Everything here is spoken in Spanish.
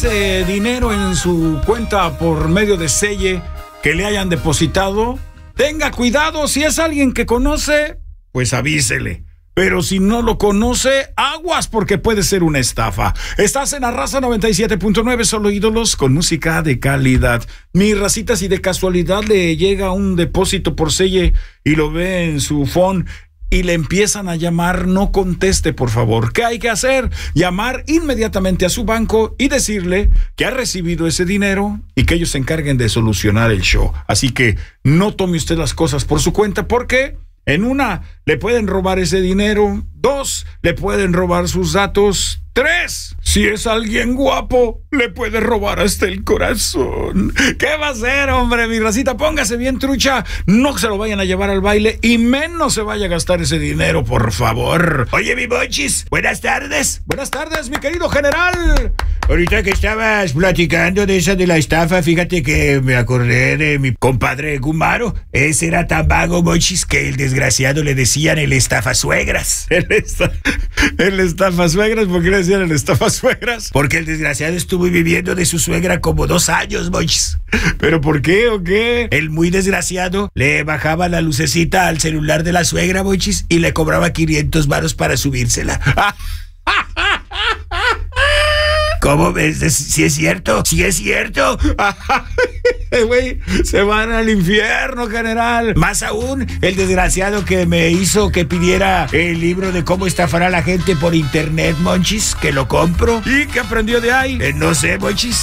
aparece dinero en su cuenta por medio de Selle que le hayan depositado, tenga cuidado. Si es alguien que conoce, pues avísele. Pero si no lo conoce, aguas, porque puede ser una estafa. Estás en Arrasa 97.9, solo ídolos con música de calidad. Mi racita, si de casualidad le llega un depósito por Selle y lo ve en su phone y le empiezan a llamar, no conteste, por favor. ¿Qué hay que hacer? Llamar inmediatamente a su banco y decirle que ha recibido ese dinero y que ellos se encarguen de solucionar el show. Así que no tome usted las cosas por su cuenta, porque en una, le pueden robar ese dinero. 2, le pueden robar sus datos. 3, si es alguien guapo, le puede robar hasta el corazón. ¿Qué va a hacer, hombre? Mi racita, póngase bien trucha. No se lo vayan a llevar al baile y menos se vaya a gastar ese dinero, por favor. Oye, mi Monchis, buenas tardes. Buenas tardes, mi querido general. Ahorita que estabas platicando de esa de la estafa, fíjate que me acordé de mi compadre Gumaro. Ese era tan vago, Monchis, que el desgraciado le decían el estafasuegras. El estafasuegras, ¿por qué le decían el estafasuegras? Porque el desgraciado estuvo viviendo de su suegra como 2 años, Monchis. ¿Pero por qué o qué? El muy desgraciado le bajaba la lucecita al celular de la suegra, Monchis, y le cobraba 500 varos para subírsela. ¿Cómo ves? ¿Sí es cierto? ¿Sí es cierto? Güey, se van al infierno, general. Más aún, el desgraciado que me hizo que pidiera el libro de cómo estafar a la gente por internet, Monchis, que lo compro. ¿Y qué aprendió de ahí? No sé, Monchis.